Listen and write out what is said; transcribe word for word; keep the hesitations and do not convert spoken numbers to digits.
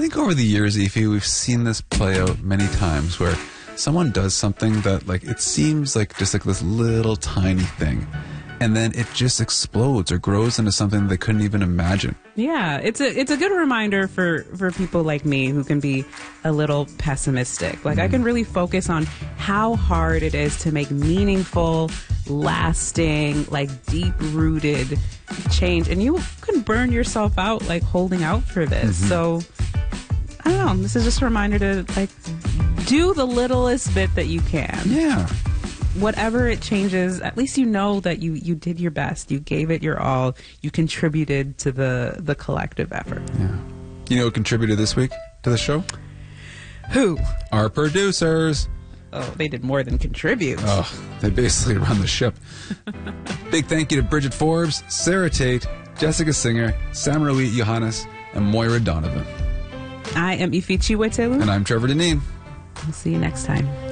think over the years, Efi, we've seen this play out many times where someone does something that, like, it seems like just like this little tiny thing, and then it just explodes or grows into something they couldn't even imagine. Yeah, it's a it's a good reminder for, for people like me who can be a little pessimistic. Like, mm. I can really focus on how hard it is to make meaningful, lasting, like, deep-rooted change. And you can burn yourself out, like, holding out for this. Mm-hmm. So, I don't know. This is just a reminder to, like, do the littlest bit that you can. Yeah. Whatever it changes, at least you know that you, you did your best. You gave it your all. You contributed to the, the collective effort. Yeah. You know who contributed this week to the show? Who? Our producers. Oh, they did more than contribute. Oh, they basically run the ship. Big thank you to Bridget Forbes, Sarah Tate, Jessica Singer, Samaroui Johannes, and Moira Donovan. I am Ifichi Wetelu. And I'm Trevor Deneen. We'll see you next time.